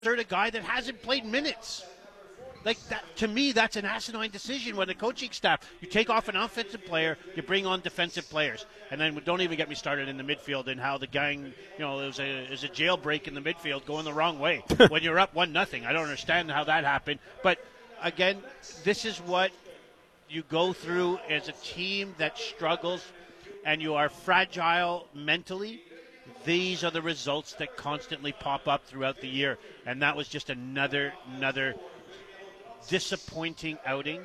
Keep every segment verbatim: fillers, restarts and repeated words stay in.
insert a guy that hasn't played minutes. Like that, to me, that's an asinine decision when the coaching staff, you take off an offensive player, you bring on defensive players. And then don't even get me started in the midfield and how the gang, you know, it was a, it was a jailbreak in the midfield going the wrong way when you're up one nothing. I don't understand how that happened. But, again, this is what you go through as a team that struggles and you are fragile mentally. These are the results that constantly pop up throughout the year. And that was just another, another disappointing outing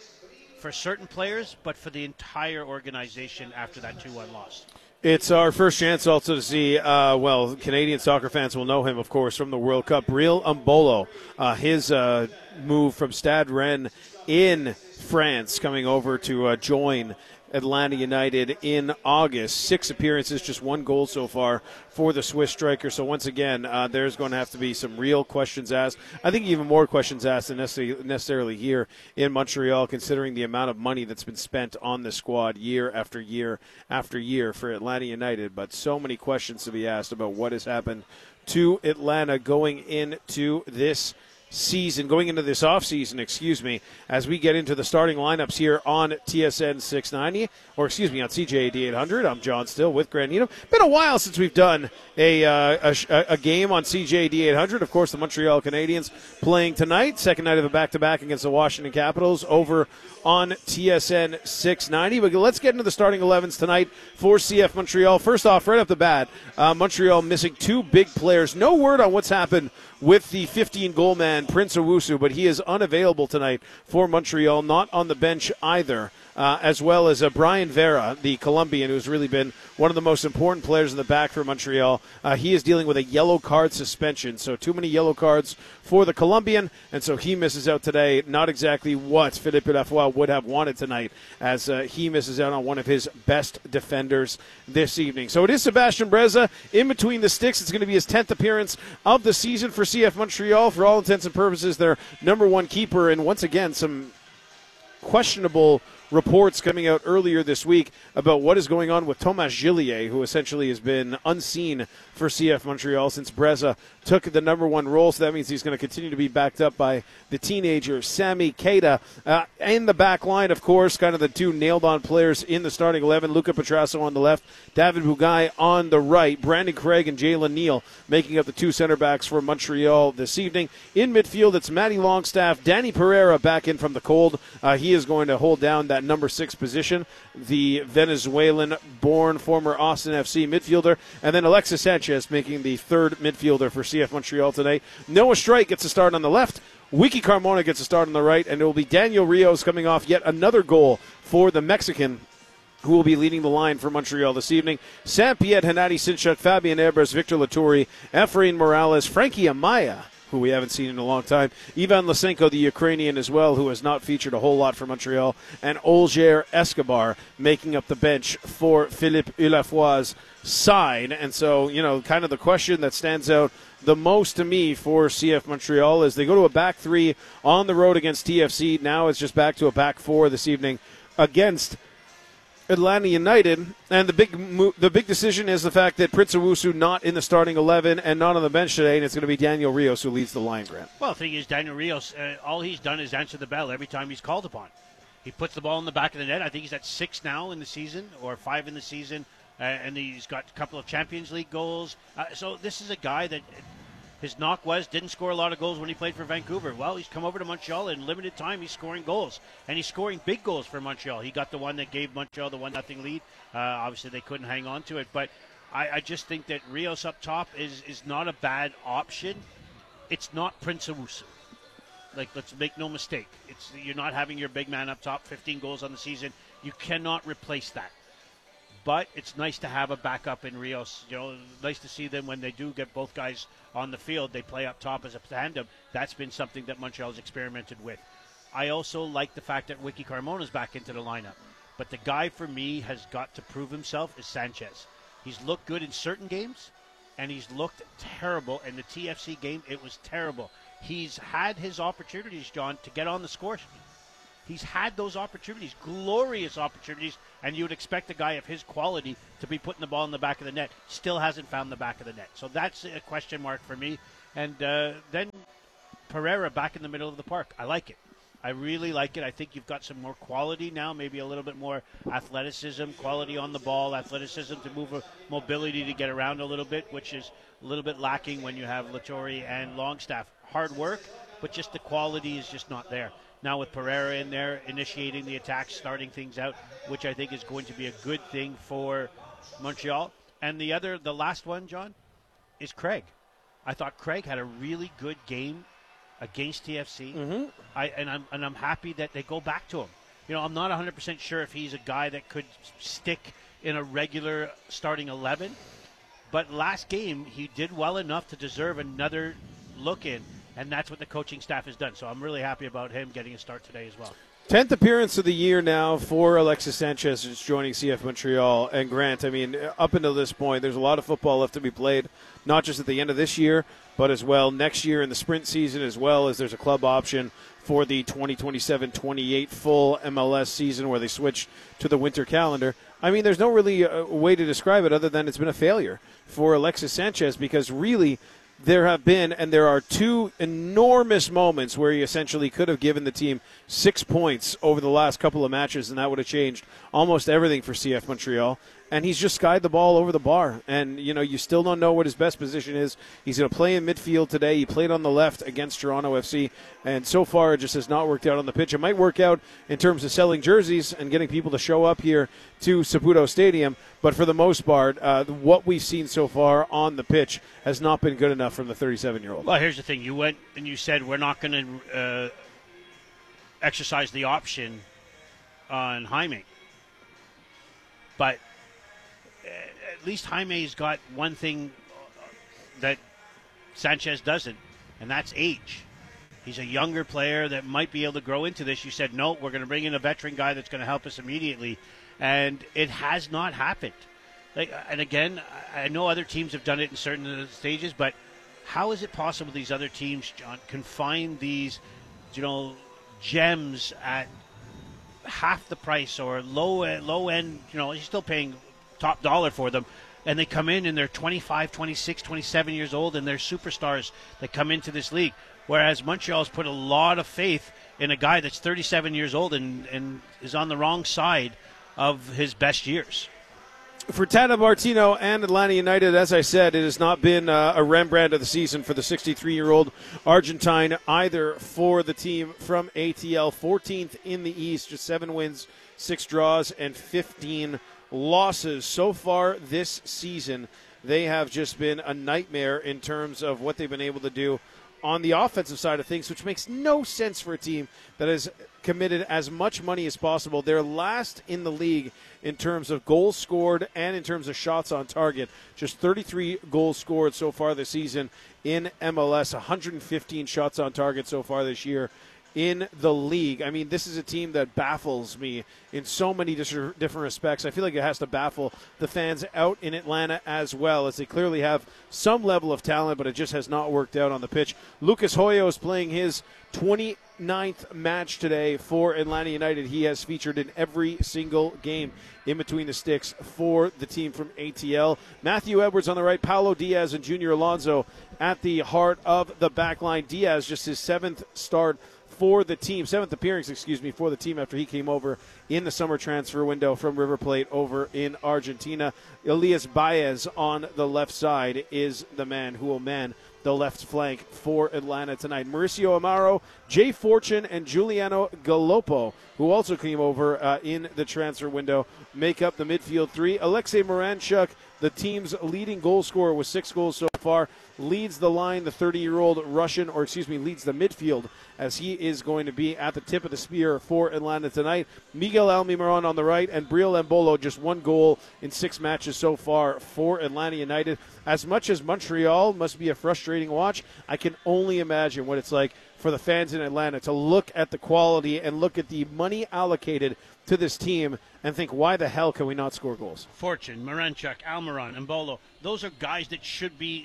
for certain players, but for the entire organization after that two one loss. It's our first chance also to see, uh, well, Canadian soccer fans will know him, of course, from the World Cup. Breel Embolo, uh, his uh, move from Stade Rennes in France, coming over to uh, join Atlanta United in August. Six appearances, just one goal so far for the Swiss striker. So once again, uh, there's going to have to be some real questions asked. I think even more questions asked than necessarily here in Montreal, considering the amount of money that's been spent on the squad year after year after year for Atlanta United. But so many questions to be asked about what has happened to Atlanta going into this season, going into this offseason, excuse me, as we get into the starting lineups here on T S N six ninety, or excuse me, on C J A D eight hundred. I'm John Still with Grant Needham. Been a while since we've done a, uh, a, a game on C J A D eight hundred. Of course, the Montreal Canadiens playing tonight, second night of a back-to-back against the Washington Capitals over on T S N six ninety. But let's get into the starting elevens tonight for C F Montreal. First off, right off the bat, uh, Montreal missing two big players. No word on what's happened with the fifteen-goal man, Prince Owusu, but he is unavailable tonight for Montreal, not on the bench either, uh, as well as uh, Brian Vera, the Colombian, who's really been one of the most important players in the back for Montreal. Uh, he is dealing with a yellow card suspension, so too many yellow cards for the Colombian, and so he misses out today. Not exactly what Philippe Lafoy would have wanted tonight, as uh, he misses out on one of his best defenders this evening. So it is Sebastian Breza in between the sticks. It's going to be his tenth appearance of the season for C F Montreal. For all intents and purposes, their number one keeper, and once again, some questionable reports coming out earlier this week about what is going on with Thomas Gillier, who essentially has been unseen for C F Montreal since Breza took the number one role. So that means he's going to continue to be backed up by the teenager Sami Keita. Uh, in the back line, of course, kind of the two nailed-on players in the starting eleven. Luca Petrasso on the left, David Bougaille on the right. Brandon Craig and Jalen Neal making up the two center backs for Montreal this evening. In midfield, it's Matty Longstaff, Danny Pereira back in from the cold. Uh, he is going to hold down that number six position, the Venezuelan-born former Austin F C midfielder, and then Alexis Sanchez making the third midfielder for C F Montreal today. Noah Strike gets a start on the left, Wiki Carmona gets a start on the right, and it will be Daniel Rios coming off yet another goal for the Mexican, who will be leading the line for Montreal this evening. Saint-Pierre, Hennady Sinchuk, Fabian Ebers, Victor Latourie, Efrain Morales, Frankie Amaya, who we haven't seen in a long time, Ivan Lysenko, the Ukrainian as well, who has not featured a whole lot for Montreal, and Olger Escobar making up the bench for Philippe Lafoy's side. And so, you know, kind of the question that stands out the most to me for C F Montreal is they go to a back three on the road against T F C. Now it's just back to a back four this evening against Atlanta United, and the big mo- the big decision is the fact that Prince Owusu not in the starting eleven and not on the bench today, and it's going to be Daniel Rios who leads the line, Grant. Well, the thing is, Daniel Rios, uh, all he's done is answer the bell every time he's called upon. He puts the ball in the back of the net. I think he's at six now in the season, or five in the season, uh, and he's got a couple of Champions League goals. Uh, so this is a guy that his knock was didn't score a lot of goals when he played for Vancouver. Well, he's come over to Montreal in limited time. He's scoring goals, and he's scoring big goals for Montreal. He got the one that gave Montreal the one nothing lead. Uh, obviously, they couldn't hang on to it, but I, I just think that Rios up top is, is not a bad option. It's not Prince Owusu. Like, let's make no mistake. It's you're not having your big man up top, fifteen goals on the season. You cannot replace that. But it's nice to have a backup in Rios. You know, nice to see them when they do get both guys on the field. They play up top as a tandem. That's been something that Montreal's experimented with. I also like the fact that Wiki Carmona's back into the lineup. But the guy for me has got to prove himself is Sanchez. He's looked good in certain games, and he's looked terrible. In the T F C game, it was terrible. He's had his opportunities, John, to get on the score sheet. He's had those opportunities, glorious opportunities, and you would expect a guy of his quality to be putting the ball in the back of the net. Still hasn't found the back of the net. So that's a question mark for me. And uh, then Pereira back in the middle of the park. I like it. I really like it. I think you've got some more quality now, maybe a little bit more athleticism, quality on the ball, athleticism to move, a mobility to get around a little bit, which is a little bit lacking when you have Latorre and Longstaff. Hard work, but just the quality is just not there. Now with Pereira in there, initiating the attack, starting things out, which I think is going to be a good thing for Montreal. And the other, the last one, John, is Craig. I thought Craig had a really good game against T F C, mm-hmm. I, and I'm and I'm happy that they go back to him. You know, I'm not one hundred percent sure if he's a guy that could stick in a regular starting eleven, but last game he did well enough to deserve another look in, and that's what the coaching staff has done. So I'm really happy about him getting a start today as well. tenth appearance of the year now for Alexis Sanchez, who's joining C F Montreal. And Grant, I mean, up until this point, there's a lot of football left to be played, not just at the end of this year, but as well next year in the sprint season, as well as there's a club option for the twenty twenty-seven twenty-eight full M L S season where they switch to the winter calendar. I mean, there's no really uh, way to describe it other than it's been a failure for Alexis Sanchez, because really there have been, and there are two enormous moments where he essentially could have given the team six points over the last couple of matches, and that would have changed almost everything for C F Montreal. And he's just skied the ball over the bar. And, you know, you still don't know what his best position is. He's going to play in midfield today. He played on the left against Toronto F C. And so far, it just has not worked out on the pitch. It might work out in terms of selling jerseys and getting people to show up here to Saputo Stadium. But for the most part, uh, what we've seen so far on the pitch has not been good enough from the thirty-seven-year-old. Well, here's the thing. You went and you said we're not going to uh, exercise the option on Jaime. But at least Jaime's got one thing that Sanchez doesn't, and that's age. He's a younger player that might be able to grow into this. You said, no, we're going to bring in a veteran guy that's going to help us immediately, and it has not happened. Like, and again, I know other teams have done it in certain stages, but how is it possible these other teams, John, can find these, you know, gems at half the price or low low end? You know, you're still paying top dollar for them, and they come in and they're twenty-five, twenty-six, twenty-seven years old, and they're superstars that come into this league, whereas Montreal's put a lot of faith in a guy that's thirty-seven years old and, and is on the wrong side of his best years. For Tata Martino and Atlanta United, as I said, it has not been uh, a Rembrandt of the season for the sixty-three-year-old Argentine either for the team from A T L. fourteenth in the East, just seven wins, six draws, and fifteen losses so far this season. They have just been a nightmare in terms of what they've been able to do on the offensive side of things, which makes no sense for a team that has committed as much money as possible. They're last in the league in terms of goals scored and in terms of shots on target. Just thirty-three goals scored so far this season in M L S, one hundred fifteen shots on target so far this year in the league. I mean, this is a team that baffles me in so many different respects. I feel like it has to baffle the fans out in Atlanta as well, as they clearly have some level of talent, but it just has not worked out on the pitch. Lucas Hoyo is playing his twenty-ninth match today for Atlanta United. He has featured in every single game in between the sticks for the team from A T L. Matthew Edwards on the right, Paulo Diaz and Junior Alonso at the heart of the back line. Diaz, just his seventh start for the team, seventh appearance, excuse me, for the team after he came over in the summer transfer window from River Plate over in Argentina. Elias Baez on the left side is the man who will man the left flank for Atlanta tonight. Mauricio Amaro, Jay Fortune, and Giuliano Gallopo, who also came over uh, in the transfer window, make up the midfield three. Alexei Moranchuk, the team's leading goal scorer with six goals so far, leads the line, the thirty-year-old Russian, or excuse me, leads the midfield, as he is going to be at the tip of the spear for Atlanta tonight. Miguel Almiron on the right, and Briel Embolo, just one goal in six matches so far for Atlanta United. As much as Montreal must be a frustrating watch, I can only imagine what it's like for the fans in Atlanta to look at the quality and look at the money allocated to this team and think, why the hell can we not score goals? Fortune, Moranchuk, Almiron, Embolo, those are guys that should be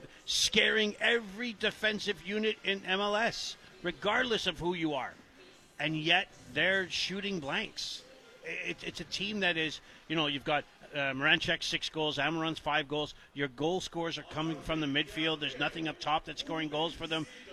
scaring every defensive unit in M L S, regardless of who you are. and yet they're shooting blanks. It, it's a team that is, you know, you've got uh, Moranchek six goals, Amaron's five goals. Your goal scorers are coming from the midfield. There's nothing up top that's scoring goals for them.